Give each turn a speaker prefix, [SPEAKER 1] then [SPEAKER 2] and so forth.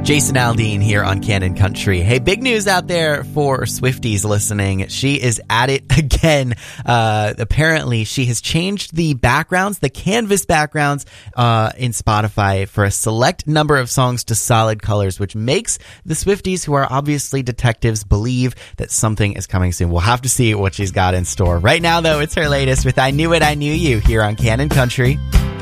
[SPEAKER 1] Jason Aldean here on Canon Country. Hey, big news out there for Swifties listening. She is at it again. Apparently, she has changed the backgrounds, the canvas backgrounds in Spotify for a select number of songs to solid colors, which makes the Swifties, who are obviously detectives, believe that something is coming soon. We'll have to see what she's got in store. Right now, though, it's her latest with I Knew It, I Knew You here on Canon Country.